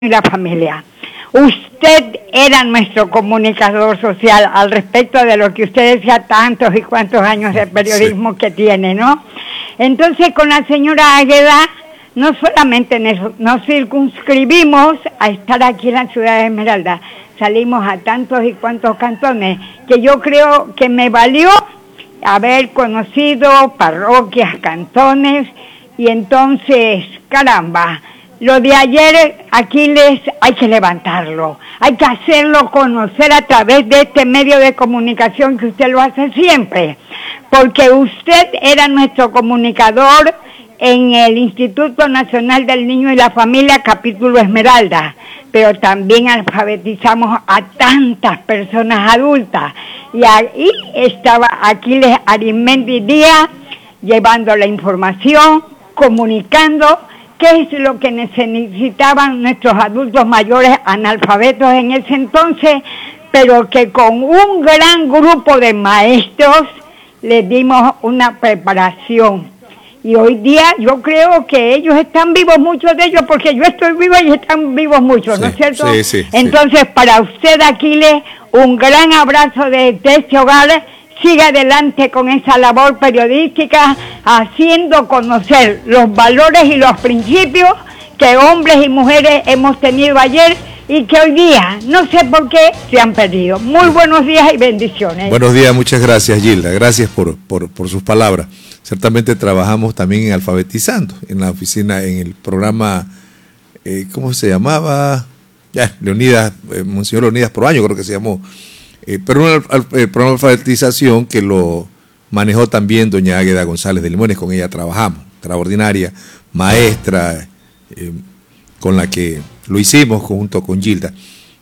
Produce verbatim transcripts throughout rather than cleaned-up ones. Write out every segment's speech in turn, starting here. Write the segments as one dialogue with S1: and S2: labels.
S1: y la familia. Usted era nuestro comunicador social al respecto de lo que usted decía, tantos y cuantos años de periodismo sí. que tiene, ¿no? Entonces con la señora Águeda no solamente nos, nos circunscribimos a estar aquí en la ciudad de Esmeralda, salimos a tantos y cuantos cantones que yo creo que me valió haber conocido parroquias, cantones, y entonces, caramba, lo de ayer, Aquiles, hay que levantarlo, hay que hacerlo conocer a través de este medio de comunicación que usted lo hace siempre, porque usted era nuestro comunicador en el Instituto Nacional del Niño y la Familia, capítulo Esmeralda, pero también alfabetizamos a tantas personas adultas, y ahí estaba Aquiles Arizmendi Díaz, llevando la información, comunicando qué es lo que necesitaban nuestros adultos mayores analfabetos en ese entonces, pero que con un gran grupo de maestros les dimos una preparación. Y hoy día yo creo que ellos están vivos, muchos de ellos, porque yo estoy viva y están vivos muchos, sí, ¿no es cierto?
S2: Sí, sí,
S1: Entonces,
S2: sí.
S1: para usted, Aquiles, un gran abrazo de, de este hogar. Siga adelante con esa labor periodística, haciendo conocer los valores y los principios que hombres y mujeres hemos tenido ayer y que hoy día, no sé por qué, se han perdido. Muy buenos días y bendiciones.
S2: Buenos días, muchas gracias, Gilda. Gracias por, por, por sus palabras. Ciertamente trabajamos también en Alfabetizando, en la oficina, en el programa, eh, ¿cómo se llamaba? Ya, Leonidas, eh, Monseñor Leonidas Proaño, creo que se llamó. Eh, pero el, el programa de alfabetización que lo manejó también doña Águeda González de Limones, con ella trabajamos, extraordinaria maestra, eh, con la que lo hicimos junto con Gilda.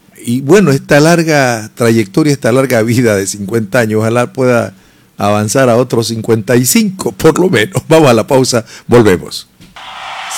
S2: Y bueno, esta larga trayectoria, esta larga vida de cincuenta años, ojalá pueda avanzar a otros cincuenta y cinco por lo menos. Vamos a la pausa, volvemos.